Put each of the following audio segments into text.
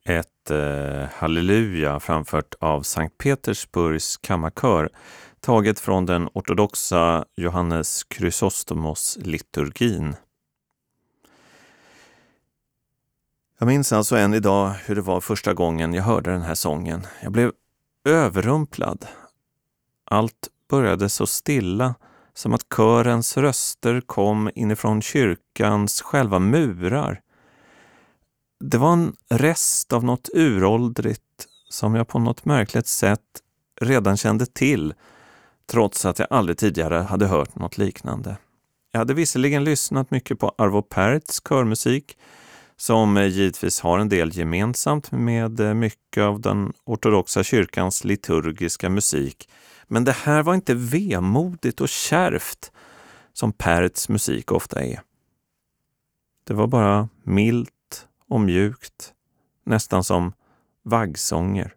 Ett halleluja framfört av Sankt Petersburgs kammarkör, taget från den ortodoxa Johannes Chrysostomos-liturgin. Jag minns alltså än idag hur det var första gången jag hörde den här sången. Jag blev överrumplad. Allt började så stilla, som att körens röster kom inifrån kyrkans själva murar. Det var en rest av något uråldrigt som jag på något märkligt sätt redan kände till, trots att jag aldrig tidigare hade hört något liknande. Jag hade visserligen lyssnat mycket på Arvo Pärts körmusik, som givetvis har en del gemensamt med mycket av den ortodoxa kyrkans liturgiska musik, men det här var inte vemodigt och kärvt som Pärts musik ofta är. Det var bara milt och mjukt, nästan som vaggsånger.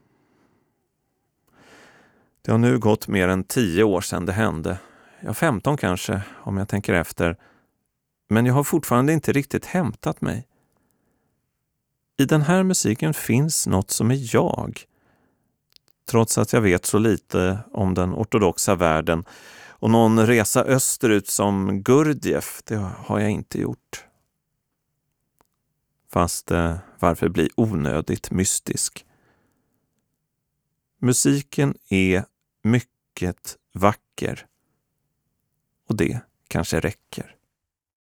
Det har nu gått mer än 10 år sedan det hände. Ja, 15 kanske, om jag tänker efter. Men jag har fortfarande inte riktigt hämtat mig. I den här musiken finns något som är jag. Trots att jag vet så lite om den ortodoxa världen. Och någon resa österut som Gurdjieff, det har jag inte gjort. Fast varför bli onödigt mystisk? Musiken är mycket vacker. Och det kanske räcker.